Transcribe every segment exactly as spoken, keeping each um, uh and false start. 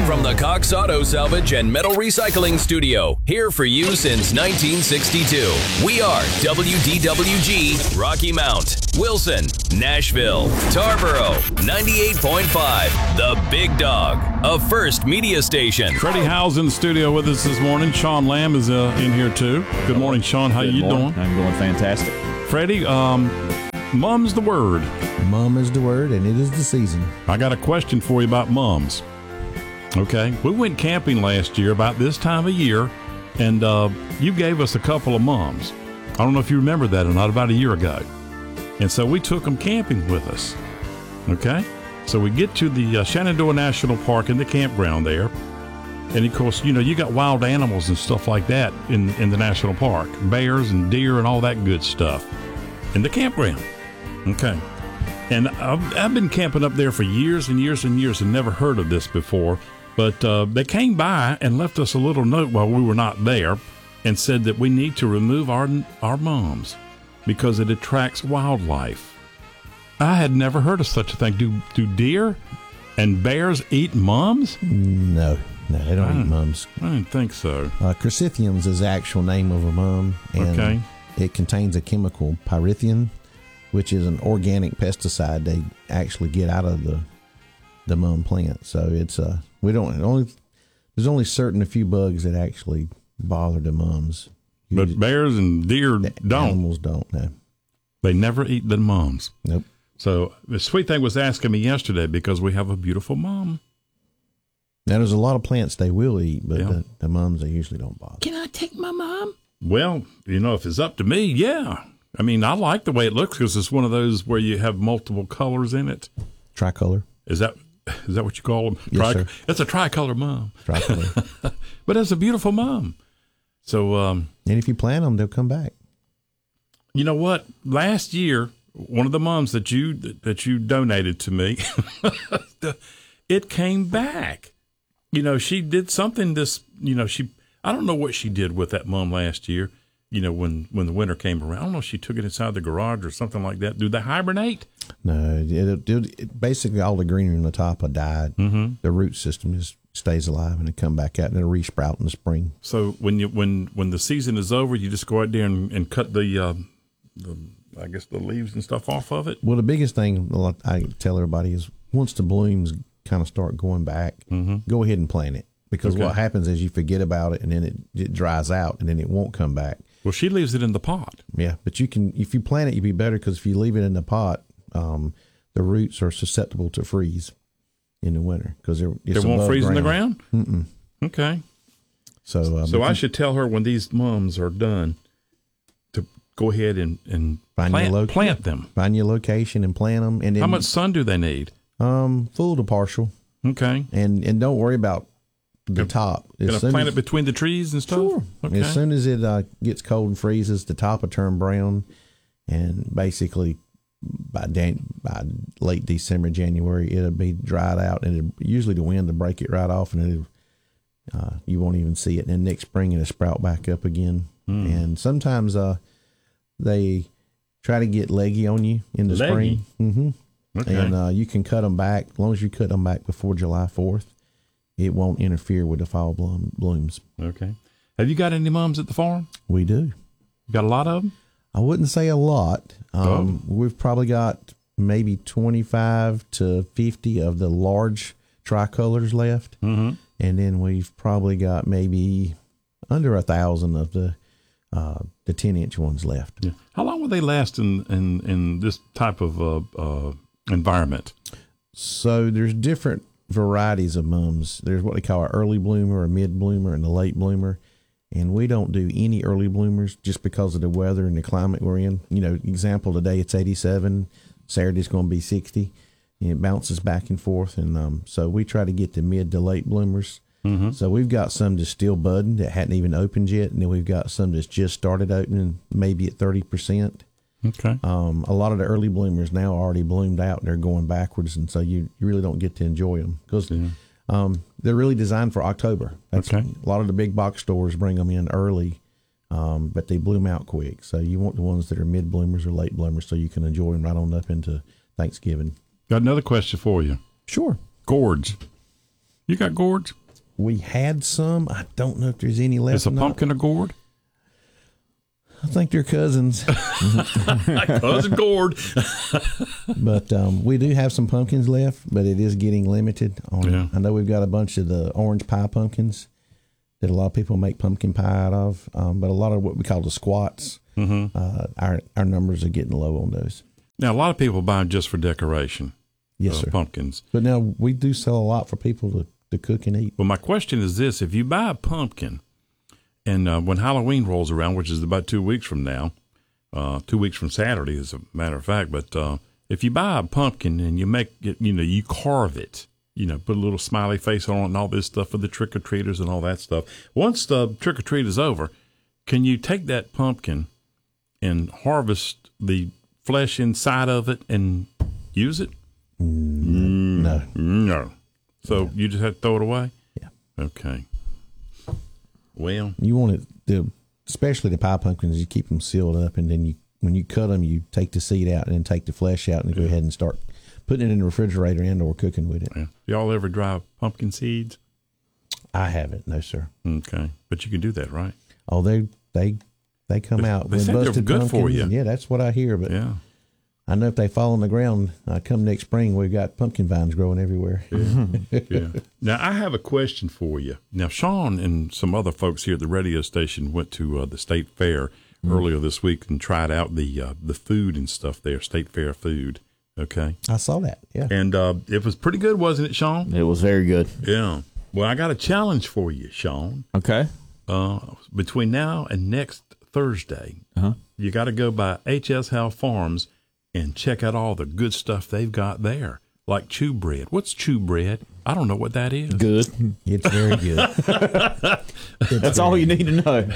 From the Cox Auto Salvage and Metal Recycling Studio, here for you since nineteen sixty-two. We are W D W G, Rocky Mount, Wilson, Nashville, Tarboro, ninety-eight point five, The Big Dog, a First Media station. Freddie Howe's in the studio with us this morning. Sean Lamb is uh, in here too. Good morning, Sean. How Good you morning. doing? I'm doing fantastic. Freddie, um, mum's the word. Mum is the word, and it is the season. I got a question for you about mums. Okay, we went camping last year about this time of year, and uh, you gave us a couple of mums. I don't know if you remember that or not, about a year ago. And so we took them camping with us. Okay, so we get to the uh, Shenandoah National Park in the campground there. And of course, you know, you got wild animals and stuff like that in, in the national park, bears and deer and all that good stuff in the campground. Okay. And I've, I've been camping up there for years and years and years and never heard of this before. But uh, they came by and left us a little note while we were not there and said that we need to remove our our mums because it attracts wildlife. I had never heard of such a thing. Do do deer and bears eat mums? No, no, they don't eat mums. I didn't think so. Uh, Cruciferiums is the actual name of a mum, and Okay. it contains a chemical, pyrethrine, which is an organic pesticide they actually get out of the the mum plant. So it's uh we don't only there's only certain a few bugs that actually bother the mums. You But just- bears and deer the don't. Animals don't. No. They never eat the mums. Nope. So the sweet thing was asking me yesterday because we have a beautiful mum. Now there's a lot of plants they will eat, but Yeah. the, the mums they usually don't bother. Can I take my mom? Well, you know, if it's up to me, yeah. I mean, I like the way it looks because it's one of those where you have multiple colors in it. Tricolor. Is that is that what you call them? Yes, sir. It's a tricolor mom. Tricolor. But it's a beautiful mom. So, um, And if you plant them, they'll come back. you know what? Last year, one of the moms that you that you donated to me, it came back. You know, she did something this, you know, she, I don't know what she did with that mom last year, you know, when, when the winter came around. I don't know if she took it inside the garage or something like that. Do they hibernate? No, it, it, it, basically all the greenery on the top will die. Mm-hmm. The root system just stays alive and it come back out and it'll resprout in the spring. So when you when when the season is over, you just go out there and, and cut the, uh, the, I guess, the leaves and stuff off of it? Well, the biggest thing I tell everybody is once the blooms kind of start going back, mm-hmm. go ahead and plant it. Because Okay. what happens is you forget about it and then it, it dries out and then it won't come back. Well, she leaves it in the pot. Yeah, but you can, if you plant it, you'd be better because if you leave it in the pot, um, the roots are susceptible to freeze in the winter because they're They won't freeze in the ground? Mm-mm. Okay. So, uh, So I you should tell her when these mums are done to go ahead and, and Find plant, your lo- plant them. find your location and plant them. And then, How much sun do they need? Um, full to partial, Okay. and and don't worry about the Can- top. As Gonna soon plant as- it between the trees and stuff? Sure. Okay. As soon as it uh, gets cold and freezes, the top will turn brown, and basically by Dan- by late December, January, it'll be dried out, and it'll, usually the wind will break it right off, and it'll, uh, you won't even see it. And then next spring, it'll sprout back up again. Hmm. And sometimes uh, they try to get leggy on you in the Leggy? spring. Mm-hmm. Okay. And uh, you can cut them back. As long as you cut them back before July fourth, it won't interfere with the fall bloom, blooms. Okay. Have you got any mums at the farm? We do. You got a lot of them? I wouldn't say a lot. Um, Oh. We've probably got maybe twenty-five to fifty of the large tricolors left. Mm-hmm. And then we've probably got maybe under a thousand of the uh, the ten-inch ones left. Yeah. How long will they last in, in, in this type of uh, uh, environment? So there's different varieties of mums. There's what they call an early bloomer, a mid bloomer, and a late bloomer. And we don't do any early bloomers just because of the weather and the climate we're in. You know, example, today it's eighty-seven. Saturday's going to be sixty. And it bounces back and forth. And um, so we try to get the mid to late bloomers. Mm-hmm. So we've got some that's still budding that hadn't even opened yet. And then we've got some that's just started opening, maybe at thirty percent. Okay. Um, a lot of the early bloomers now are already bloomed out and they're going backwards. And so you, you really don't get to enjoy them because Yeah. um, they're really designed for October. That's, Okay. A lot of the big box stores bring them in early, um, but they bloom out quick. So you want the ones that are mid bloomers or late bloomers so you can enjoy them right on up into Thanksgiving. Got another question for you. Sure. Gourds. You got gourds? We had some. I don't know if there's any left. Is a or not. pumpkin a gourd? I think they're cousins. Cousin gourd. But um, we do have some pumpkins left, but it is getting limited. On, Yeah. I know we've got a bunch of the orange pie pumpkins that a lot of people make pumpkin pie out of, um, but a lot of what we call the squats, Mm-hmm. uh, our our numbers are getting low on those. Now, a lot of people buy them just for decoration. Yes, uh, sir. Pumpkins. But now we do sell a lot for people to, to cook and eat. Well, my question is this. If you buy a pumpkin, and uh, when Halloween rolls around, which is about two weeks from now, uh, two weeks from Saturday, as a matter of fact, but uh, if you buy a pumpkin and you make it, you know, you carve it, you know, put a little smiley face on it and all this stuff for the trick-or-treaters and all that stuff. Once the trick-or-treat is over, can you take that pumpkin and harvest the flesh inside of it and use it? Mm, no. No. So Yeah. you just have to throw it away? Yeah. Okay. Well, You want it, the, especially the pie pumpkins, you keep them sealed up, and then you when you cut them, you take the seed out and then take the flesh out and go ahead and start putting it in the refrigerator and or cooking with it. yeah. Y'all ever dry pumpkin seeds? I haven't, no sir. Okay. But you can do that, right? Oh, they they they come They- out they with said they're busted good for pumpkins, you. and yeah, that's what I hear. But Yeah. I know if they fall on the ground, uh, come next spring, we've got pumpkin vines growing everywhere. Yeah. yeah. Now, I have a question for you. Now, Sean and some other folks here at the radio station went to uh, the State Fair mm. earlier this week and tried out the uh, the food and stuff there, State Fair food. Okay. I saw that. Yeah. And uh, it was pretty good, wasn't it, Sean? It was very good. Yeah. Well, I got a challenge for you, Sean. Okay. Uh, between now and next Thursday, Uh-huh. you got to go by H S Howe Farms and check out all the good stuff they've got there, like chew bread. What's chew bread? I don't know what that is. Good. It's very good. It's That's all very you need to know.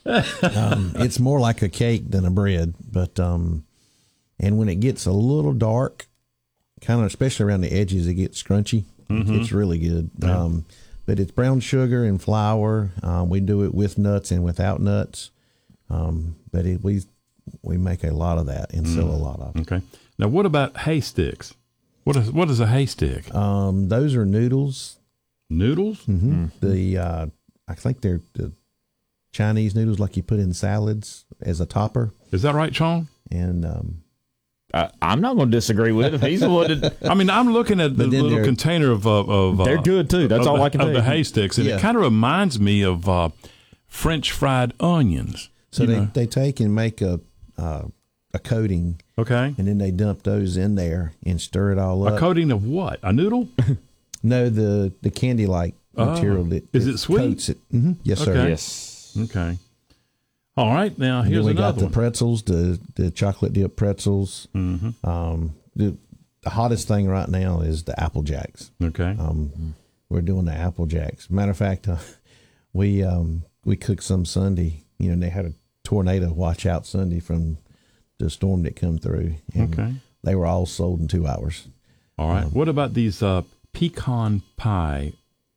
um, it's more like a cake than a bread, but um, and when it gets a little dark, kind of especially around the edges, it gets scrunchy. Mm-hmm. It's really good. Yeah. Um, but it's brown sugar and flour. Um, we do it with nuts and without nuts. Um, but it, we we make a lot of that and sell a lot of it. Okay. Now, what about hay sticks? What is what is a hay stick? Um, those are noodles. Noodles? Mm-hmm. The uh, I think they're the Chinese noodles, like you put in salads as a topper. Is that right, Sean? And um, I, I'm not going to disagree with him. He's the one that. I mean, I'm looking at the But then little they're- container of of, of They're uh, good, too. That's of all the, I can of tell the you. hay sticks, and Yeah. it kind of reminds me of uh, French fried onions. so you they, know? they take and make a uh, a coating, Okay. and then they dump those in there and stir it all A up. coating of what? A noodle? No, the the candy like Oh. material that Is that it sweet? coats it. Mm-hmm. Yes, sir. Okay. Yes. Okay. All right. Now And here's then we got another the one. pretzels, the the chocolate dip pretzels. Mm-hmm. Um, the, the hottest thing right now is the Apple Jacks. Okay. Um, we're doing the Apple Jacks. Matter of fact, uh, we um, we cooked some Sunday. You know, and they had a tornado watch out Sunday from the storm that come through. And Okay. they were all sold in two hours. All right. What about these uh, pecan pie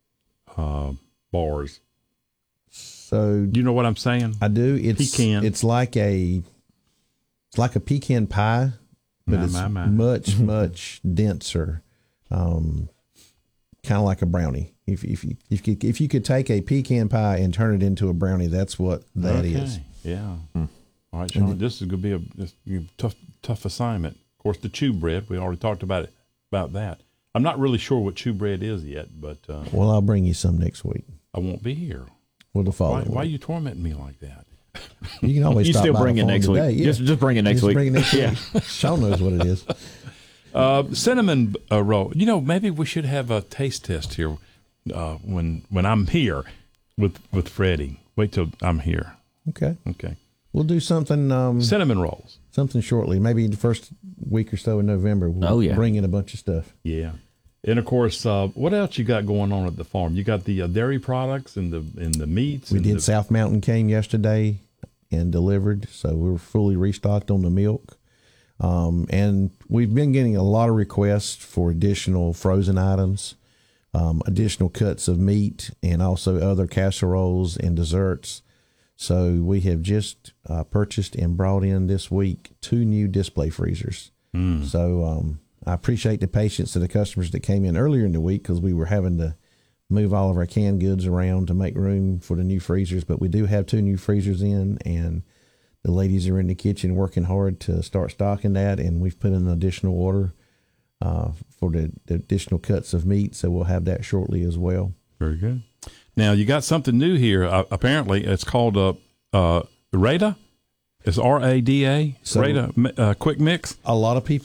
uh, bars? So Do you know what I'm saying? I do. It's Pecan. it's like a it's like a pecan pie, but My, it's my, my. much much denser, um, kind of like a brownie. If if you if you if you could take a pecan pie and turn it into a brownie, that's what that okay. is. Yeah. All right, Sean. This is going to be a this, you know, tough tough assignment. Of course, the chew bread. We already talked about it about that. I'm not really sure what chew bread is yet, but uh, Well, I'll bring you some next week. I won't be here. Well, the Why, following why are week. you tormenting me like that? You can always You stop still by bring the it farm next week. today. Yeah. Just, just bring it next Just week. bring it next yeah. week. Sean knows what it is. Uh, cinnamon uh, roll. You know, maybe we should have a taste test here uh, when when I'm here with with Freddie. Wait till I'm here. Okay, Okay. we'll do something um, Cinnamon rolls. something shortly. Maybe the first week or so in November. We'll Oh, yeah. bring in a bunch of stuff. Yeah. And of course, uh, what else you got going on at the farm? You got the uh, dairy products and the and the meats. We and did. the, South Mountain came yesterday and delivered, so we're fully restocked on the milk. Um, and we've been getting a lot of requests for additional frozen items, um, additional cuts of meat, and also other casseroles and desserts. So we have just uh, purchased and brought in this week two new display freezers. Mm. So um, I appreciate the patience of the customers that came in earlier in the week because we were having to move all of our canned goods around to make room for the new freezers. But we do have two new freezers in, and the ladies are in the kitchen working hard to start stocking that, and we've put in an additional order uh, for the, the additional cuts of meat, so we'll have that shortly as well. Very good. Now, you got something new here. Uh, apparently, it's called uh, uh, Rada. It's R A D A, So- Rada uh, Quick Mix. A lot of people